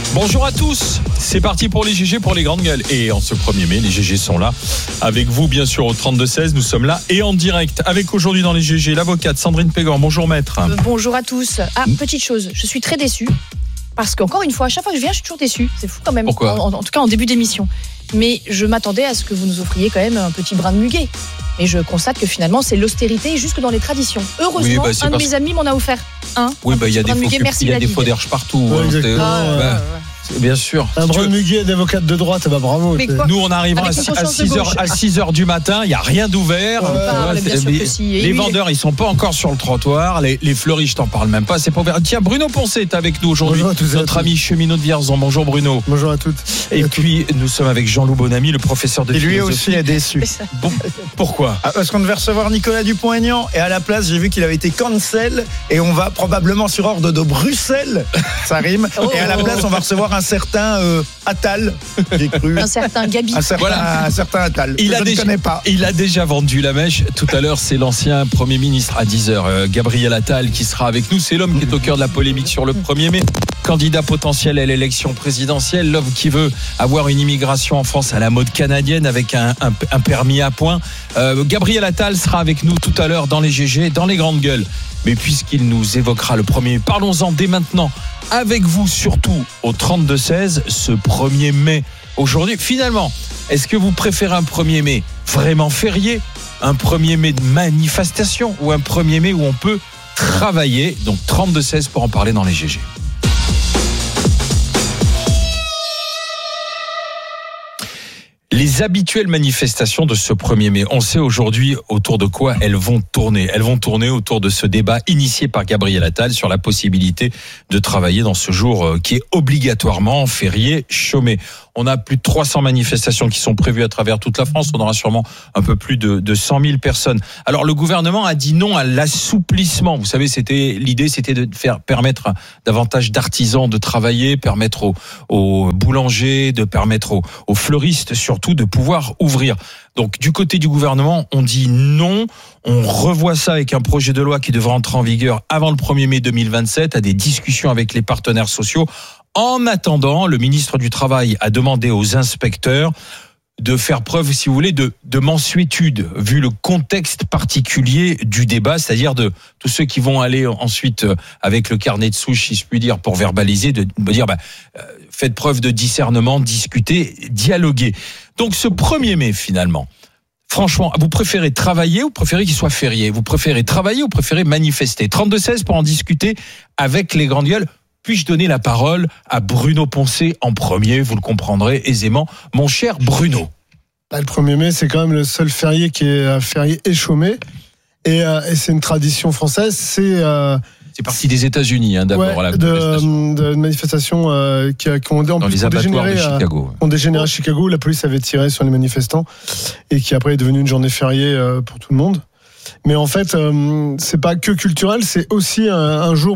Bonjour à tous, c'est parti pour les GG pour les grandes gueules. Et en ce 1er mai, les GG sont là. Avec vous, bien sûr, au 32-16, nous sommes là et en direct. Avec aujourd'hui dans les GG, l'avocate Sandrine Pégan. Bonjour maître. Bonjour à tous. Petite chose, je suis très déçue. Parce qu'encore une fois, à chaque fois que je viens, je suis toujours déçue. C'est fou quand même. Pourquoi ? En tout cas, en début d'émission. Mais je m'attendais à ce que vous nous offriez quand même un petit brin de muguet. Mais je constate que finalement, c'est l'austérité jusque dans les traditions. Heureusement, un de mes amis m'en a offert un. Oui, il y a des faux d'herche partout. Bien sûr. Un brin de muguet d'avocate de droite, bravo. Nous, on arrive à 6h du matin, il n'y a rien d'ouvert. Les vendeurs, ils ne sont pas encore sur le trottoir. Les fleuris, je t'en parle même pas, c'est pas ouvert. Tiens, Bruno Poncet est avec nous aujourd'hui. Notre ami cheminot de Vierzon. Bonjour Bruno. Bonjour à toutes. Et puis, nous sommes avec Jean-Loup Bonamy, le professeur de philosophie. Et lui aussi est déçu. Bon, pourquoi ? Parce qu'on devait recevoir Nicolas Dupont-Aignan et à la place, j'ai vu qu'il avait été cancel et on va probablement sur ordre de Bruxelles, ça rime, et à la place, on va recevoir un certain Attal, j'ai cru. Un certain Gabi. Un certain Attal. Ne connais pas. Il a déjà vendu la mèche. Tout à l'heure, c'est l'ancien Premier ministre à 10h, Gabriel Attal, qui sera avec nous. C'est l'homme qui est au cœur de la polémique sur le 1er mai. Candidat potentiel à l'élection présidentielle, l'homme qui veut avoir une immigration en France à la mode canadienne avec un permis à points. Gabriel Attal sera avec nous tout à l'heure dans les GG, dans les grandes gueules. Mais puisqu'il nous évoquera le 1er mai, parlons-en dès maintenant avec vous, surtout au 32-16, ce 1er mai. Aujourd'hui, finalement, est-ce que vous préférez un 1er mai vraiment férié, un 1er mai de manifestation ou un 1er mai où on peut travailler ? Donc 32-16 pour en parler dans les GG. Les habituelles manifestations de ce 1er mai, on sait aujourd'hui autour de quoi elles vont tourner. Elles vont tourner autour de ce débat initié par Gabriel Attal sur la possibilité de travailler dans ce jour qui est obligatoirement férié, chômé. On a plus de 300 manifestations qui sont prévues à travers toute la France. On aura sûrement un peu plus de 100 000 personnes. Alors le gouvernement a dit non à l'assouplissement. Vous savez, l'idée c'était de permettre à davantage d'artisans de travailler, permettre aux boulangers, de permettre aux fleuristes surtout de pouvoir ouvrir. Donc du côté du gouvernement, on dit non. On revoit ça avec un projet de loi qui devrait entrer en vigueur avant le 1er mai 2027, à des discussions avec les partenaires sociaux. En attendant, le ministre du Travail a demandé aux inspecteurs de faire preuve, si vous voulez, de mansuétude, vu le contexte particulier du débat, c'est-à-dire de tous ceux qui vont aller ensuite avec le carnet de souche, si je puis dire, pour verbaliser, de dire faites preuve de discernement, discutez, dialoguez. Donc ce 1er mai, finalement, franchement, vous préférez travailler ou vous préférez qu'il soit férié ? Vous préférez travailler ou vous préférez manifester ? 32-16 pour en discuter avec les grandes gueules. Puis-je donner la parole à Bruno Poncet en premier ? Vous le comprendrez aisément. Mon cher Bruno. Le 1er mai, c'est quand même le seul férié qui est férié et chômé. Et c'est une tradition française. C'est parti des États-Unis, d'abord. De manifestations qui ont dans les abattoirs de Chicago. Ont dégénéré à Chicago. La police avait tiré sur les manifestants et qui après est devenue une journée fériée pour tout le monde. Mais en fait, c'est pas que culturel, c'est aussi un jour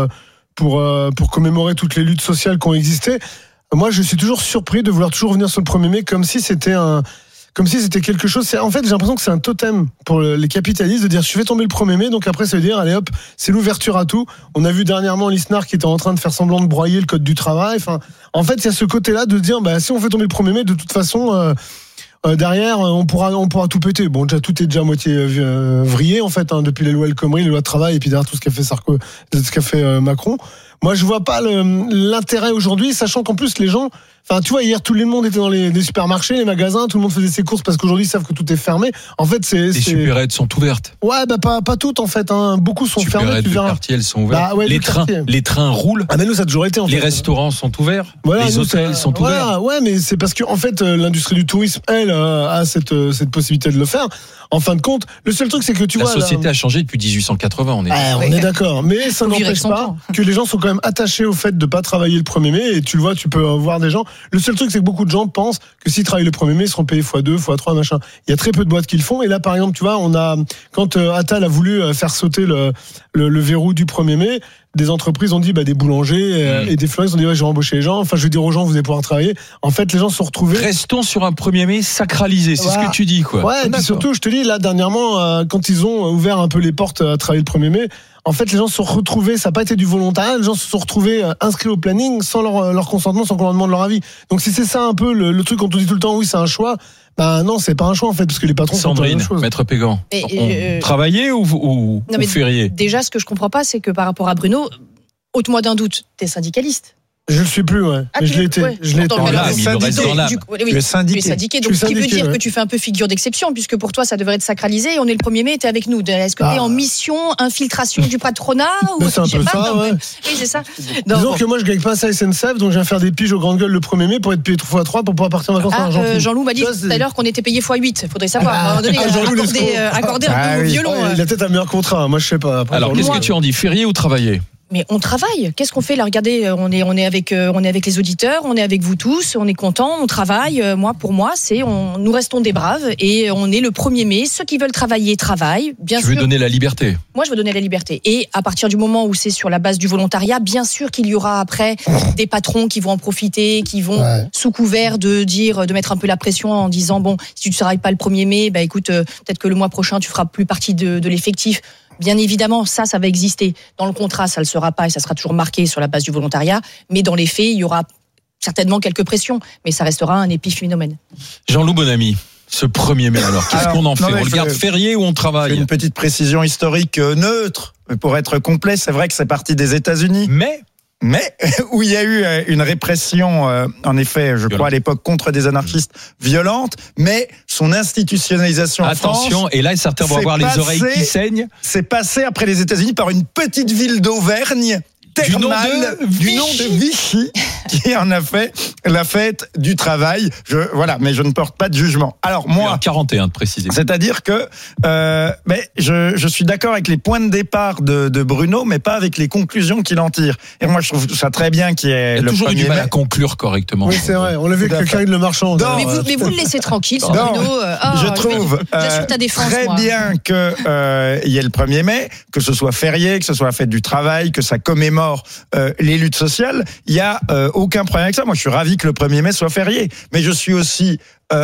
pour commémorer toutes les luttes sociales qui ont existé. Moi, je suis toujours surpris de vouloir toujours revenir sur le 1er mai comme si c'était quelque chose. En fait, j'ai l'impression que c'est un totem pour les capitalistes de dire je fais tomber le 1er mai, donc après ça veut dire allez hop, c'est l'ouverture à tout. On a vu dernièrement l'ISNAR qui était en train de faire semblant de broyer le code du travail. Enfin, en fait, il y a ce côté-là de dire si on fait tomber le 1er mai, de toute façon derrière on pourra tout péter. Bon, déjà tout est déjà à moitié vrillé en fait depuis les lois El Khomri, les lois de travail et puis derrière tout ce qu'a fait ce qu'a fait Macron. Moi, je vois pas l'intérêt aujourd'hui, sachant qu'en plus les gens, tu vois, hier tout le monde était dans les supermarchés, les magasins, tout le monde faisait ses courses parce qu'aujourd'hui ils savent que tout est fermé. En fait, les supérettes sont ouvertes. Ouais, pas toutes en fait. Beaucoup sont fermés. Les quartiers, elles sont ouvertes. Les trains roulent. Ah mais nous ça a toujours été. Les restaurants sont ouverts. Les hôtels sont ouverts. Ouais, mais c'est parce que en fait l'industrie du tourisme, elle, a cette possibilité de le faire. En fin de compte, le seul truc c'est que tu vois. La société a changé depuis 1880. On est d'accord. Mais ça n'empêche pas que les gens sont quand même attachés au fait de pas travailler le 1er mai. Et tu le vois, tu peux voir des gens. Le seul truc, c'est que beaucoup de gens pensent que s'ils travaillent le 1er mai, ils seront payés x2, x3, machin. Il y a très peu de boîtes qui le font. Et là, par exemple, tu vois, quand Attal a voulu faire sauter le verrou du 1er mai, des entreprises ont dit, des boulangers et des fleuristes ont dit, je vais embaucher les gens. Enfin, je vais dire aux gens, vous allez pouvoir travailler. En fait, les gens se sont retrouvés. Restons sur un 1er mai sacralisé, c'est ce que tu dis, quoi. Ouais, et puis surtout, je te dis, là, dernièrement, quand ils ont ouvert un peu les portes à travailler le 1er mai, en fait, les gens se sont retrouvés, ça n'a pas été du volontariat, les gens se sont retrouvés inscrits au planning sans leur consentement, sans qu'on leur demande leur avis. Donc, si c'est ça un peu le truc qu'on te dit tout le temps, oui, c'est un choix. Non, c'est pas un choix en fait, parce que les patrons font la même chose. Maître Pégan, travailler ou férier? Déjà, ce que je comprends pas, c'est que par rapport à Bruno, ôte-moi d'un doute, t'es syndicaliste. Je le suis plus, ouais. Mais je l'ai été. Ouais. Je l'ai été. Tu es syndiqué. Donc, ce qui veut dire que tu fais un peu figure d'exception, puisque pour toi, ça devrait être sacralisé. Et on est le 1er mai, t'es avec nous. Est-ce que t'es en mission, infiltration du patronat ou c'est un peu ça, ouais. Oui, c'est ça. Disons que moi, je gagne pas assez à SNCF, donc je viens faire des piges aux grandes gueules le 1er mai pour être payé 3x3 pour pouvoir partir en vacances en Argentine. Jean-Loup m'a dit tout à l'heure qu'on était payé x8. Faudrait savoir. À un moment donné, accorder un peu au violon. Il a peut-être un meilleur contrat. Moi, je sais pas. Alors, qu'est-ce que tu en dis? Férier ou travailler? Mais on travaille. Qu'est-ce qu'on fait là? Regardez, on est avec les auditeurs, on est avec vous tous, on est contents, on travaille. Pour moi, nous restons des braves et on est le 1er mai. Ceux qui veulent travailler, travaillent. Bien sûr. Tu veux donner la liberté? Moi, je veux donner la liberté. Et à partir du moment où c'est sur la base du volontariat, bien sûr qu'il y aura après des patrons qui vont en profiter, qui vont sous couvert de mettre un peu la pression en disant si tu ne travailles pas le 1er mai, écoute, peut-être que le mois prochain tu feras plus partie de l'effectif. Bien évidemment, ça va exister. Dans le contrat, ça ne le sera pas et ça sera toujours marqué sur la base du volontariat. Mais dans les faits, il y aura certainement quelques pressions. Mais ça restera un épiphénomène. Jean-Loup Bonamy, ce 1er mai alors, qu'est-ce qu'on en fait? On le garde férié ou on travaille? Une petite précision historique neutre. Pour être complet, c'est vrai que c'est parti des États-Unis. Mais où il y a eu une répression, en effet, je crois à l'époque, contre des anarchistes violentes, mais son institutionnalisation en France... Attention, et là, certains vont avoir les oreilles qui saignent. C'est passé après les États-Unis par une petite ville d'Auvergne, thermale, du nom de Vichy, qui en a fait la fête du travail. Mais je ne porte pas de jugement. Alors moi, 41 de préciser. C'est-à-dire que je suis d'accord avec les points de départ de Bruno, mais pas avec les conclusions qu'il en tire. Et moi, je trouve ça très bien qu'il y ait le toujours eu du mal à conclure correctement. Oui, c'est vrai. On l'a vu avec Karine Le Marchand. Mais vous le laissez tranquille, c'est Bruno. Je trouve très bien qu'il y ait le 1er mai, que ce soit férié, que ce soit la fête du travail, que ça commémore les luttes sociales. Il y a aucun problème avec ça. Moi, je suis ravi que le 1er mai soit férié, mais je suis aussi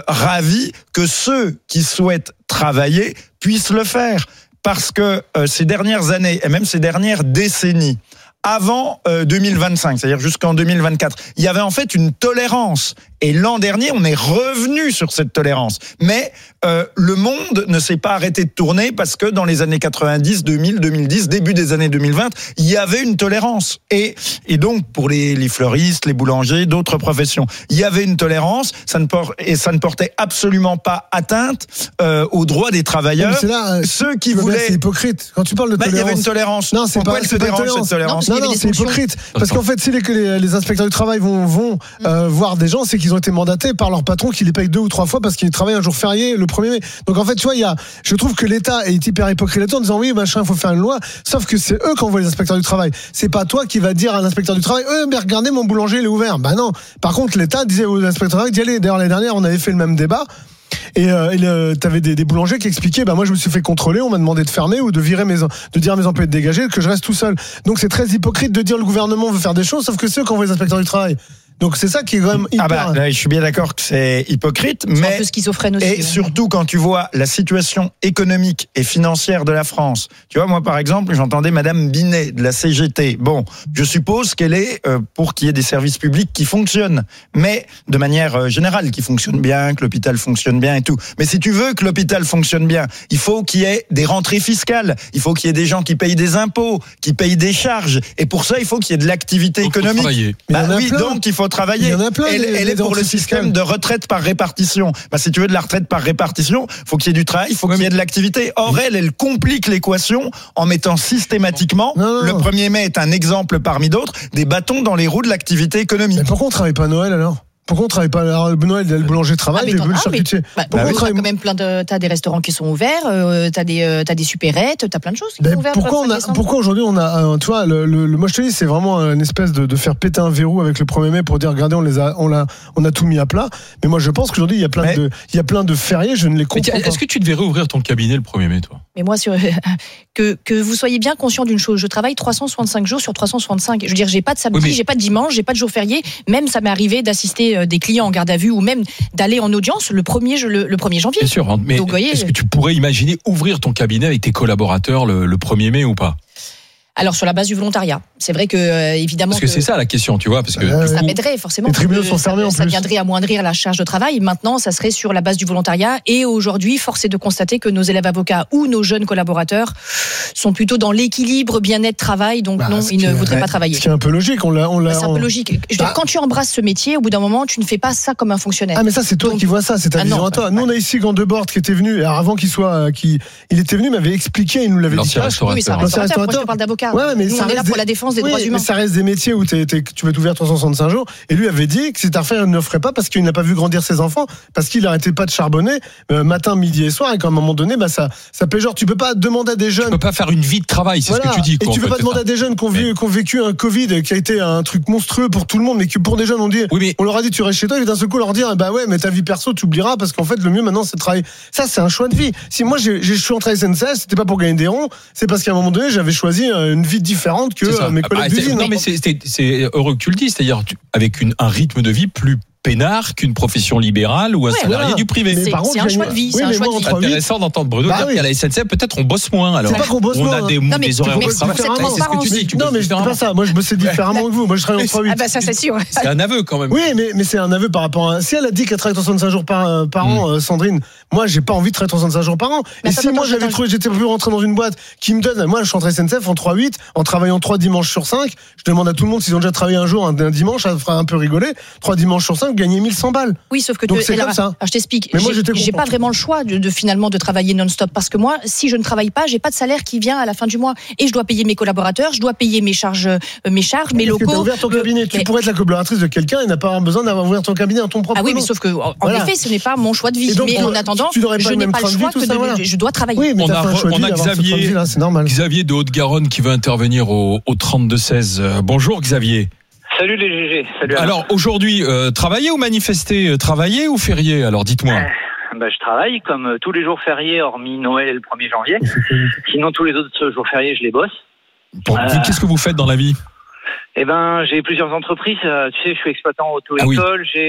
ravi que ceux qui souhaitent travailler puissent le faire, parce que ces dernières années et même ces dernières décennies, avant 2025, c'est-à-dire jusqu'en 2024, il y avait en fait une tolérance. Et l'an dernier, on est revenu sur cette tolérance. Mais le monde ne s'est pas arrêté de tourner, parce que dans les années 90, 2000, 2010, début des années 2020, il y avait une tolérance. Et donc, pour les fleuristes, les boulangers, d'autres professions, il y avait une tolérance, ça ne portait absolument pas atteinte aux droits des travailleurs. C'est là, ceux qui voulaient... C'est hypocrite. Quand tu parles de tolérance... il y avait une tolérance. Non, c'est Pourquoi elle se dérange, cette tolérance? Non, c'est hypocrite. Parce qu'en fait, si les inspecteurs du travail vont voir des gens, c'est qu'ils ont été mandatés par leur patron qui les paye 2 ou 3 fois parce qu'ils travaillent un jour férié le 1er mai. Donc en fait, tu vois, je trouve que l'État est hyper hypocrite là-dedans en disant oui, machin, il faut faire une loi. Sauf que c'est eux qui envoient les inspecteurs du travail. C'est pas toi qui va dire à l'inspecteur du travail, mais regardez, mon boulanger, il est ouvert. Non. Par contre, l'État disait aux inspecteurs du travail d'y aller. D'ailleurs, l'année dernière, on avait fait le même débat. Et t'avais des boulangers qui expliquaient, moi je me suis fait contrôler, on m'a demandé de fermer ou de dire à mes employés de dégager, que je reste tout seul. Donc c'est très hypocrite de dire le gouvernement veut faire des choses, sauf que c'est eux qui envoient les inspecteurs du travail. Donc c'est ça qui est quand même hyper... je suis bien d'accord que c'est hypocrite, mais... un peu schizophrène aussi. Et surtout quand tu vois la situation économique et financière de la France. Tu vois, moi par exemple, j'entendais Madame Binet de la CGT. Bon, je suppose qu'elle est pour qu'il y ait des services publics qui fonctionnent, mais de manière générale, qui fonctionnent bien, que l'hôpital fonctionne bien et tout. Mais si tu veux que l'hôpital fonctionne bien, il faut qu'il y ait des rentrées fiscales, il faut qu'il y ait des gens qui payent des impôts, qui payent des charges, et pour ça, il faut qu'il y ait de l'activité économique. Oui, donc il faut travailler. Il y en a plein. Elle est pour le système de retraite par répartition. Si tu veux de la retraite par répartition, faut qu'il y ait du travail, faut qu'il y ait de l'activité. Or, elle complique l'équation en mettant systématiquement, le 1er mai est un exemple parmi d'autres, des bâtons dans les roues de l'activité économique. Mais pourquoi on travaille pas Noël alors ? Pourquoi on travaille pas? Alors, Benoît, le boulanger travaille, le charcutier. Pourquoi on quand même t'as des restaurants qui sont ouverts, t'as des supérettes, t'as plein de choses qui sont ouvertes. Pourquoi aujourd'hui on a, tu vois, moi je te dis, c'est vraiment une espèce de faire péter un verrou avec le 1er mai pour dire, regardez, on a tout mis à plat. Mais moi je pense qu'aujourd'hui il y a plein de fériés, je ne les comprends pas. Est-ce que tu devrais ouvrir ton cabinet le 1er mai, toi? Mais moi, que vous soyez bien conscient d'une chose, je travaille 365 jours sur 365. Je veux dire, j'ai pas de samedi, j'ai pas de dimanche, j'ai pas de jour férié. Même ça m'est arrivé d'assister des clients en garde à vue ou même d'aller en audience le 1er janvier. Bien sûr, mais donc, est-ce que tu pourrais imaginer ouvrir ton cabinet avec tes collaborateurs le 1er mai ou pas? Alors sur la base du volontariat, c'est vrai que évidemment. Parce que c'est ça la question, tu vois, parce que ça m'aiderait forcément. Les tribunaux sont fermés en plus. Ça viendrait amoindrir la charge de travail. Maintenant, ça serait sur la base du volontariat. Et aujourd'hui, force est de constater que nos élèves avocats ou nos jeunes collaborateurs sont plutôt dans l'équilibre bien-être travail. Donc non, ils ne voudraient pas travailler. Ce qui est un peu logique. C'est un peu logique. Quand tu embrasses ce métier, au bout d'un moment, tu ne fais pas ça comme un fonctionnaire. Ah mais ça, c'est toi qui vois ça, c'est ta vision à toi. Nous, on a ici Gant Debord qui était venu. Alors avant qu'il était venu, m'avait expliqué, il nous l'avait dit. Oui, c'est un restaurateur. Moi, je te parle d'avocat. Ouais, mais nous, on est là pour la défense des droits humains. Mais ça reste des métiers où tu vas être ouvert 365 jours. Et lui avait dit que cette affaire, il ne le ferait pas parce qu'il n'a pas vu grandir ses enfants, parce qu'il n'arrêtait pas de charbonner matin, midi et soir. Et qu'à un moment donné, ça paie. Genre, tu peux pas demander à des jeunes. Tu peux pas faire une vie de travail, c'est ce que tu dis. Et tu peux pas demander à des jeunes qui ont vécu un Covid qui a été un truc monstrueux pour tout le monde, mais que pour des jeunes, on leur a dit tu restes chez toi, et d'un seul coup leur dire bah ouais, mais ta vie perso, tu oublieras parce qu'en fait, le mieux maintenant, c'est de travailler. Ça, c'est un choix de vie. Si moi, je suis entré à SNCF, c'était pas pour gagner des ronds, c'est parce qu'à un moment donné, j'avais choisi une vie différente que mes collègues d'usine. Non, mais c'est heureux que tu le dises, c'est-à-dire avec un rythme de vie plus peinard qu'une profession libérale ou un salarié du privé. C'est un choix de vie. C'est intéressant d'entendre Bruno dire qu'à la SNCF, peut-être on bosse moins. Alors, c'est pas qu'on bosse moins. On a des horaires de travail. C'est ce que tu dis. Non, mais je dis pas ça. Moi, je bossais différemment que vous. Moi, je travaille en 3-8. Ah bah ça, c'est sûr. C'est un aveu quand même. Oui, mais c'est un aveu par rapport à. Si elle a dit qu'elle travaille 365 jours par an, Sandrine, moi, j'ai pas envie de travailler 365 jours par an. Et si moi, j'étais plus rentré dans une boîte qui me donne, moi, je suis entré SNCF en 3-8, en travaillant 3 dimanches sur 5, je demande à tout le monde s'ils ont déjà travaillé un jour, un dimanche, ça fera un peu rigoler. 3 dimanches sur 5, gagner 1100 balles. Oui, sauf que donc c'est comme ça. Alors, je t'explique. Mais moi, j'ai pas vraiment le choix finalement de travailler non-stop parce que moi, si je ne travaille pas, j'ai pas de salaire qui vient à la fin du mois et je dois payer mes collaborateurs, je dois payer mes charges, mes locaux. Tu as ouvert ton cabinet. Tu pourrais être la collaboratrice de quelqu'un et n'a pas besoin d'avoir ouvert ton cabinet à ton propre nom. Ah oui, mais sauf que en effet, ce n'est pas mon choix de vie. Donc, mais en attendant, je n'ai pas le choix que je dois travailler. Oui, mais on a Xavier de Haute-Garonne qui veut intervenir au 32-16. Bonjour Xavier. Salut les GG. Salut. Alors aujourd'hui, travailler ou manifester, travailler ou férié? Alors dites-moi. Je travaille comme tous les jours fériés, hormis Noël et le 1er janvier. Sinon tous les autres jours fériés, je les bosse. Bon, qu'est-ce que vous faites dans la vie? J'ai plusieurs entreprises. Tu sais, je suis exploitant auto-école.